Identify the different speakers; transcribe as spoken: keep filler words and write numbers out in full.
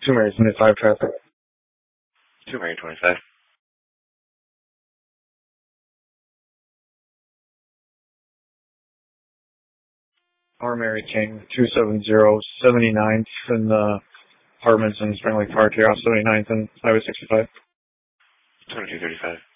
Speaker 1: two Mary twenty-five traffic.
Speaker 2: two Mary twenty-five.
Speaker 1: R. Mary King, two seven zero, seventy-ninth in the apartments in Spring Lake Park here off seventy-ninth and Highway sixty-five.
Speaker 2: twenty-two thirty-five.